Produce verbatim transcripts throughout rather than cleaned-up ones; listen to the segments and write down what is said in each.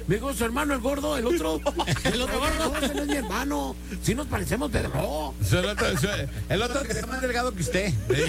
Me dijo su hermano el gordo, el otro. El otro gordo. No, ese no es mi hermano. Sí nos parecemos, pero no. El otro, el otro que está más delgado que usted.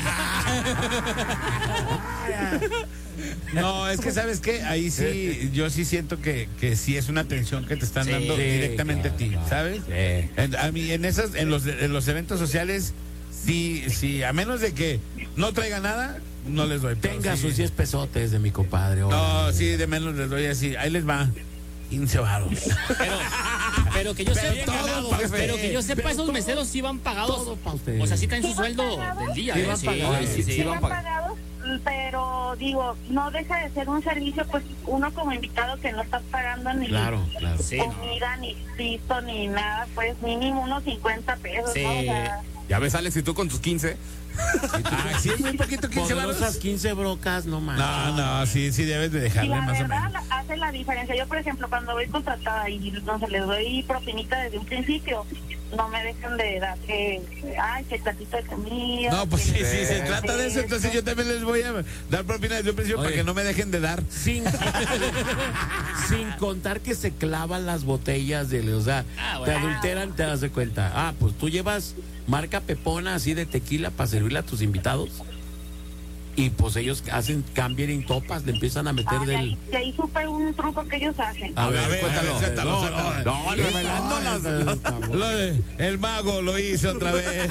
No, es que ¿sabes qué? Ahí sí, yo sí siento que, que sí es una atención que te están Sí, dando directamente claro, a ti, claro. ¿sabes? Sí. En- A mí, en esas, en los, en los eventos sociales, sí, sí, a menos de que no traiga nada, no les doy. pero Tenga sí. sus diez pesotes de mi compadre. No, órale. sí, de menos les doy así. Ahí les va. quince varos. Pero, pero que yo Pero sepa, todo pa' usted. pero que yo sepa, Pero esos todo- meseros sí van pagados. todo pa' usted. O sea, sí traen su ¿Sí van sueldo pagados? del día. Sí ¿eh? van Sí, pagados. sí, Sí, sí. sí van Están pagados. pagados, pero digo, no deja de ser un servicio, pues uno como invitado que no está pagando ni Claro, claro. Sí, no. comida, ni pisto, ni nada, pues mínimo unos cincuenta pesos, Sí. ¿no? O sea, Ya ves, Alex, y tú con tus quince. Ah, sí, es muy poquito, quince varos. Poderosas quince brocas, no más. No, no, sí, sí debes de y dejarle la más o verdad menos. la- hace la diferencia. Yo, por ejemplo, cuando voy contratada y no se les doy propinita desde un principio, no me dejan de dar que, ay, que platito de comida. No, pues sí, que- sí, se trata de eso, entonces yo también les voy a dar propina desde un principio Oye. para que no me dejen de dar. Sin, sin contar que se clavan las botellas de, o sea, Ah, te bueno. adulteran, te das de cuenta. Ah, pues tú llevas marca Pepona así de tequila para servirle a tus invitados. Y pues ellos hacen cambian en topas, le empiezan a meter Ah, de del. ahí, de ahí supe un truco que ellos hacen. A ver, A ver, cuéntalo. a ver, suéltalo, No, suéltalo. no, No, no, revelando las- las- Lo de- el mago lo hizo otra vez.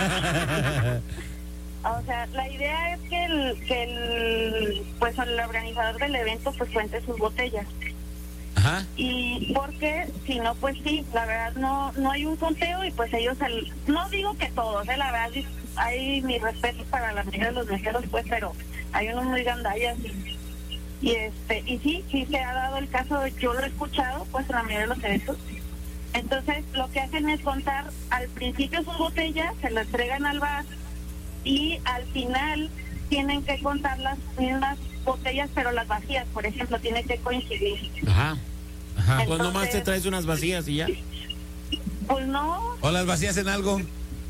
O sea, la idea es que el, que el, pues el organizador del evento pues cuente sus botellas. Ajá. Y porque si no, pues sí, la verdad no no hay un conteo y pues ellos, al- no digo que todos, ¿eh? La verdad hay mi respeto para la mayoría de los meseros, pues, pero hay unos muy gandallas y, y este y sí, sí se ha dado el caso, yo lo he escuchado, pues, en la mayoría de los eventos. Entonces, lo que hacen es contar al principio sus botellas, se las entregan al bar y al final tienen que contar las mismas botellas, pero las vacías, por ejemplo, tiene que coincidir. Ajá. Ajá. Pues nomás te Entonces- traes unas vacías y ya. Pues no, O las vacías en algo.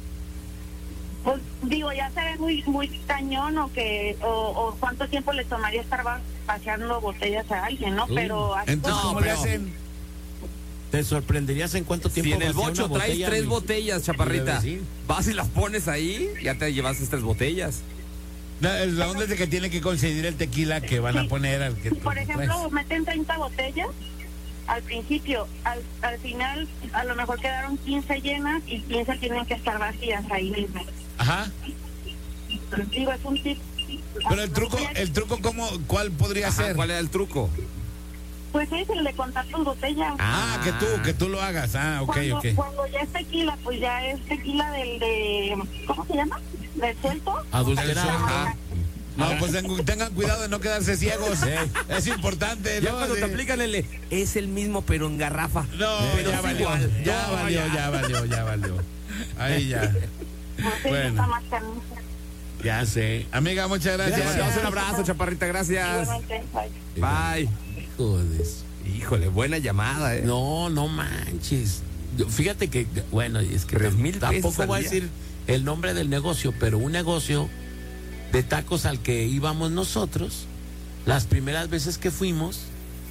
pues digo, ya se ve muy muy cañón o que o, o cuánto tiempo le tomaría estar va- vaciando botellas a alguien, ¿no? Uy, Pero así Entonces, como- ¿cómo pero- le hacen? Te sorprenderías en cuánto tiempo. Si en el vacía bocho una traes botella, tres mi- botellas, chaparrita, Sí. vas y las pones ahí, ya te llevaste tres botellas. No, la onda es de que tiene que coincidir el tequila que van a Sí. poner al que si tú por traes. ejemplo meten treinta botellas al principio, al, al final a lo mejor quedaron quince llenas y quince tienen que estar vacías ahí mismo. Ajá. Digo, es un tip. Pero el truco, el truco cómo, ¿cuál podría Ajá, ser? ¿cuál era el truco? Pues es el de contar tus botellas. Ah, que tú, que tú lo hagas. Ah, ok, cuando, ok. cuando ya es tequila, pues ya es tequila del de, ¿cómo se llama? Del suelto. Adulterado. Ajá. No, pues tengan, tengan cuidado de no quedarse ciegos. Es importante. Ya ¿no? cuando Sí. te aplican el es el mismo pero en garrafa. No, pero ya es valió, igual. ya No, valió, ya. ya valió, ya valió. Ahí ya. No sé, Bueno. está más canijo. Ya sé. Amiga, muchas Te gracias. mandamos un abrazo, chaparrita, gracias. Igualmente, bye. Bye. Jodes. Híjole, buena llamada, eh. No, no manches. Yo- Fíjate que, bueno, es que Tres tam- mil pesos tampoco al voy a día. decir el nombre del negocio, pero un negocio de tacos al que íbamos nosotros, las primeras veces que fuimos,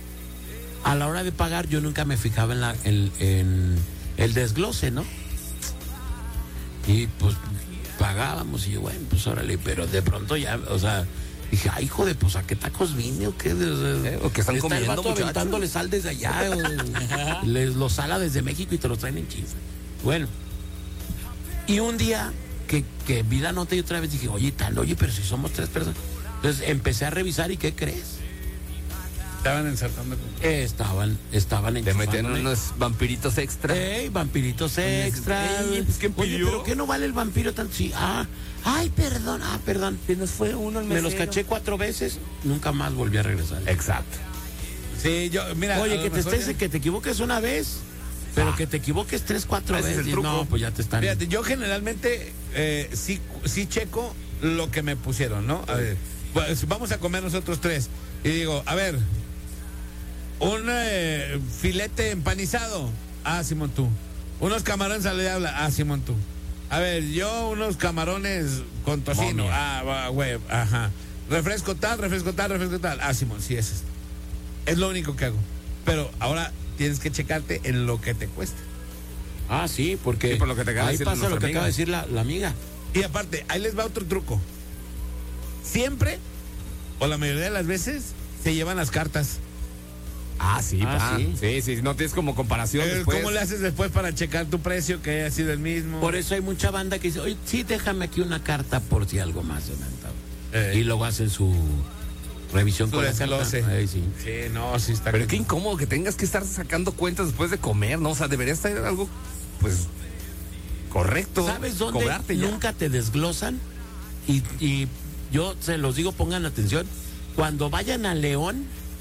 a la hora de pagar yo nunca me fijaba en, la, en, en el desglose, ¿no? Y pues pagábamos y yo, bueno, pues órale, pero de pronto ya, o sea, dije, ay, hijo de, pues ¿a qué tacos vine o qué? Eh, o que están Está el comiendo, vato muchachos. aventándole sal desde allá, o les lo sala desde México y te los traen en chinga. Bueno, y un día que, que vi la nota y otra vez dije, oye, tal, oye, pero si somos tres personas. Entonces empecé a revisar y ¿qué crees? Estaban ensartando. con- Eh, estaban, estaban Te metieron enchufándole. unos vampiritos extra. Ey, vampiritos extra. Ey, pues, ¿quién Oye, pidió? pero ¿qué no vale el vampiro tanto? Sí, ah, ay, perdón, ah, perdón. Se nos fue uno el Me los mesero. caché cuatro veces, nunca más volví a regresar. Exacto. Sí, yo, mira. a Oye, lo que te mejor estés, ya- que te equivoques una vez, pero que te equivoques tres, cuatro Ese es el veces. truco. No, pues ya te están. Fíjate, yo generalmente eh, sí, sí checo lo que me pusieron, ¿no? A ver, pues, vamos a comer nosotros tres. Y digo, a ver, un eh, filete empanizado. Ah, Simón, tú. Unos camarones a la diabla. Ah, Simón, tú. A ver, yo unos camarones con tocino. Momia. Ah, va, güey, ajá. Refresco tal, refresco tal, refresco tal. Ah, Simón, sí, es esto. Es lo único que hago. pero ahora tienes que checarte en lo que te cuesta. Ah, sí, porque Sí, por lo que te acaba de ahí decir pasa lo nuestra que amiga. acaba de decir la, la amiga. Y aparte, ahí les va otro truco. Siempre, o la mayoría de las veces, se llevan las cartas. Ah, sí, Ah, pa. sí. sí, sí, no tienes como comparación Eh, después. ¿Cómo le haces después para checar tu precio que haya sido el mismo? Por eso hay mucha banda que dice, oye, sí, déjame aquí una carta por si algo más se me antoja. Eh. Y luego hacen su revisión Tú con la eres carta. celoso. Ahí sí. Sí, no, sí está. Pero cañón. qué incómodo que tengas que estar sacando cuentas después de comer, ¿no? O sea, debería estar algo, pues, correcto. ¿Sabes dónde Cobrarte ya. nunca te desglosan? Y, y yo se los digo, pongan atención. Cuando vayan a León,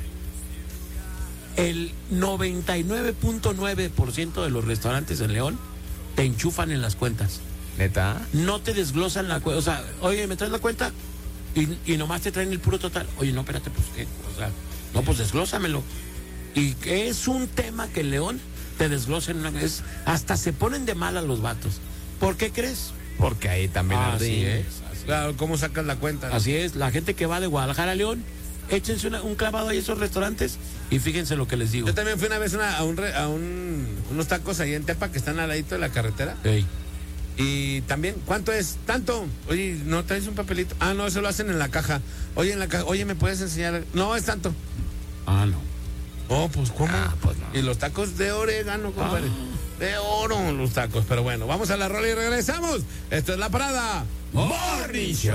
el noventa y nueve punto nueve por ciento de los restaurantes en León te enchufan en las cuentas. ¿Neta? No te desglosan la cuenta. O sea, oye, ¿me traes la cuenta? Y, y nomás te traen el puro total. Oye, no, espérate, pues qué. O sea, no, pues desglósamelo. Y que es un tema que en León te desglosen. Una, es, hasta se ponen de mal a los vatos. ¿Por qué crees? Porque ahí también Así arde. es. Así, Claro, ¿cómo sacas la cuenta? así es. La gente que va de Guadalajara a León, échense una- un clavado ahí a esos restaurantes y fíjense lo que les digo. Yo también fui una vez una- a, un, re- a un- unos tacos ahí en Tepa que están al ladito de la carretera. Ey. Y también, ¿cuánto es? ¿Tanto? Oye, ¿no traes un papelito? Ah, no, eso lo hacen en la caja. Oye, en la caja, oye, ¿me puedes enseñar? No, es tanto. Ah, no. Oh, pues, ¿cómo? Ah, pues no. Y los tacos de orégano, compadre. De oro los tacos. Pero bueno, vamos a la rola y regresamos. Esto es La Parada Morning Show.